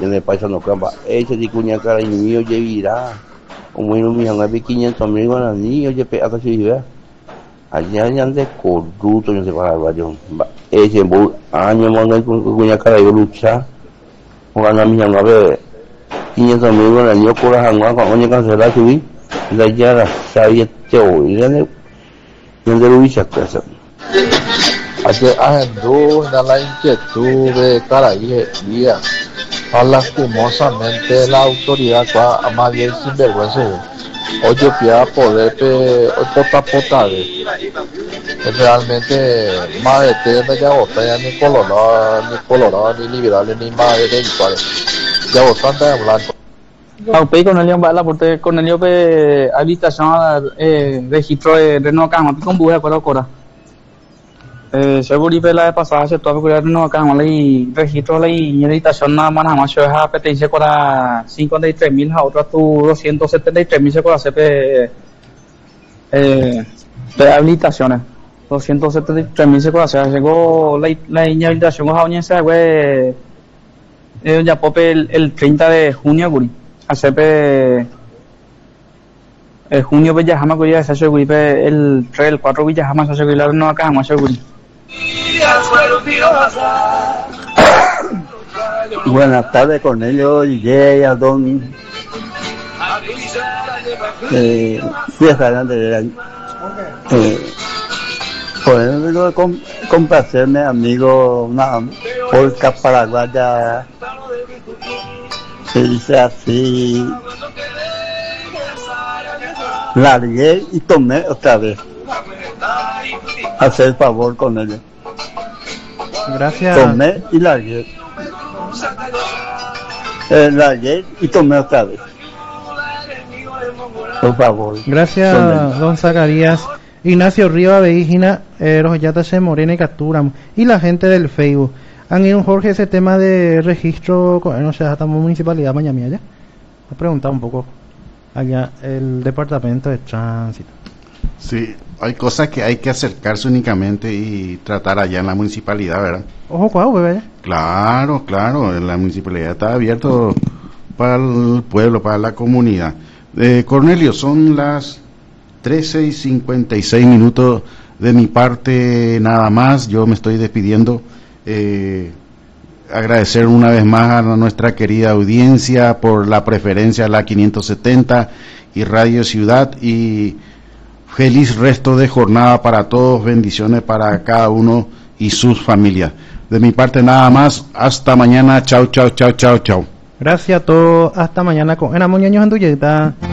de paisa no campa ese de cuña cara y mío llevirá como en un millón de 500.000 guaraní oye pe hasta si vea allá ya de corrupto no se va a varios ese año manda cuña cara y lucha o gana millón a ver 500.000 guaraní o cura jangua con oña cancelar subir la ya la sabía teo y ya de Luisa casa Ayer agendó en la inquietud de Caraí día a lastimosamente la autoridad a más bien sinvergüenza oye pia poder pota realmente más de tema ya vota ya ni colorado ni liberales ni más de igual ya bastante hablando Aupei con el bala porque con el pe habitación registro de no cama con buja para cora seguro pe la pasada se todo que no cama lei registro lei habitación nada más yo ha petense para 53.000 a otra tu 273.000 se cora CP de habilitaciones 273.000 se cora se llegó la inhabilitación a oña se güey ya pope el 30 de junio guri ACP junio Villajama Guria se seguri el 3 el 4 Villajama se seguri la no acá más seguri. Buenas tardes Cornelio y a don fiesta de Cornelio complacerme amigo una polca paraguaya se dice así largué y tomé otra vez hacer favor con él gracias tomé y largué largué y tomé otra vez por favor gracias don Zacarías Ignacio Riva Veígina Rojata se Morena y Capturam y la gente del Facebook han ido Jorge ese tema de registro no sé hasta municipalidad Miami allá ha preguntado un poco allá el departamento de tránsito. Sí, hay cosas que hay que acercarse únicamente y tratar allá en la municipalidad, ¿verdad? Ojo, cuau, bebé. Claro, en la municipalidad está abierto para el pueblo, para la comunidad. Cornelio, son las 13:56 de mi parte nada más, yo me estoy despidiendo. Agradecer una vez más a nuestra querida audiencia por la preferencia a la 570 y Radio Ciudad y feliz resto de jornada para todos, bendiciones para cada uno y sus familias. De mi parte nada más, hasta mañana, chao. Gracias a todos, hasta mañana con Enamoñaños Anduyeta.